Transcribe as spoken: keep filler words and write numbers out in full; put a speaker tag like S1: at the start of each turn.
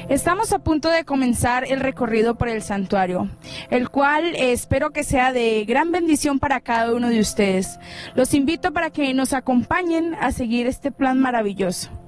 S1: Estamos a punto de comenzar el recorrido por el santuario, el cual espero que sea de gran bendición para cada uno de ustedes. Los invito para que nos acompañen a seguir este plan maravilloso.